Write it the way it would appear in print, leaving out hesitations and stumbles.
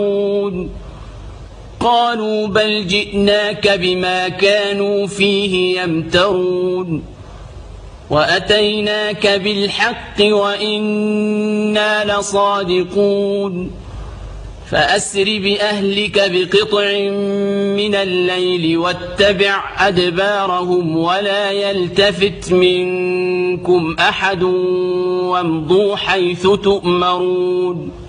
قالوا بل جئناك بما كانوا فيه يمترون وأتيناك بالحق وإنا لصادقون فأسر بأهلك بقطع من الليل واتبع أدبارهم ولا يلتفت منكم أحد وامضوا حيث تؤمرون